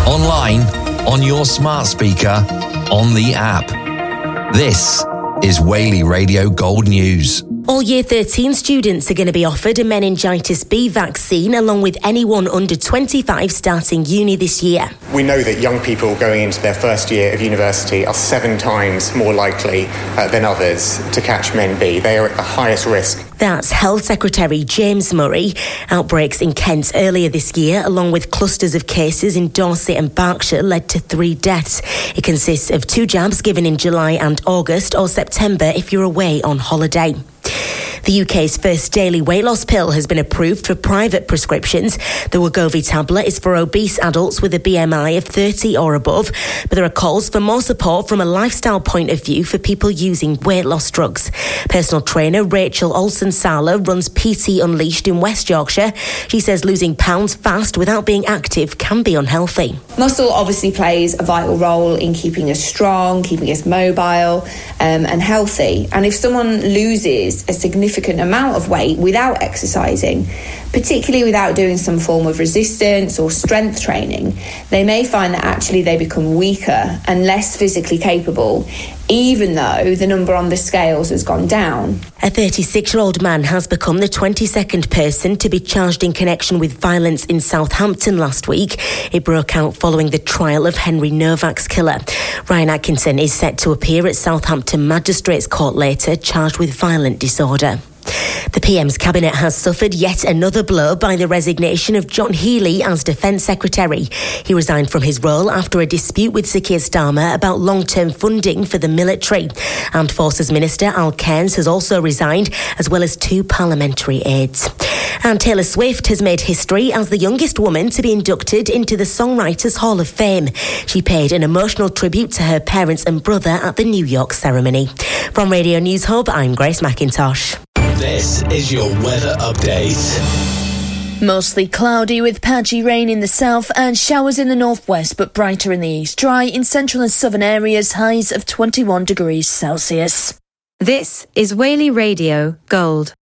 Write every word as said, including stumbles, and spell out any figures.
online, on your smart speaker, on the app. This is Whaley Radio Gold News. All Year thirteen students are going to be offered a meningitis B vaccine, along with anyone under twenty-five starting uni this year. We know that young people going into their first year of university are seven times more likely uh, than others to catch Men B. They are at the highest risk. That's Health Secretary James Murray. Outbreaks in Kent earlier this year, along with clusters of cases in Dorset and Berkshire, led to three deaths. It consists of two jabs given in July and August, or September if you're away on holiday. The U K's first daily weight loss pill has been approved for private prescriptions. The Wegovy tablet is for obese adults with a B M I of thirty or above, but there are calls for more support from a lifestyle point of view for people using weight loss drugs. Personal trainer Rachel Olsen-Sala runs P T Unleashed in West Yorkshire. She says losing pounds fast without being active can be unhealthy. Muscle obviously plays a vital role in keeping us strong, keeping us mobile um, and healthy. And if someone loses a significant amount of weight without exercising, particularly without doing some form of resistance or strength training, they may find that actually they become weaker and less physically capable, even though the number on the scales has gone down. A thirty-six-year-old man has become the twenty-second person to be charged in connection with violence in Southampton last week. It broke out following the trial of Henry Novak's killer. Ryan Atkinson is set to appear at Southampton Magistrates Court later, charged with violent disorder. The P M's cabinet has suffered yet another blow by the resignation of John Healey as Defence Secretary. He resigned from his role after a dispute with Sir Keir Starmer about long-term funding for the military. Armed Forces Minister Al Cairns has also resigned, as well as two parliamentary aides. And Taylor Swift has made history as the youngest woman to be inducted into the Songwriters Hall of Fame. She paid an emotional tribute to her parents and brother at the New York ceremony. From Radio News Hub, I'm Grace McIntosh. This is your weather update. Mostly cloudy with patchy rain in the south and showers in the northwest, but brighter in the east. Dry in central and southern areas, highs of twenty-one degrees Celsius. This is Whaley Radio Gold.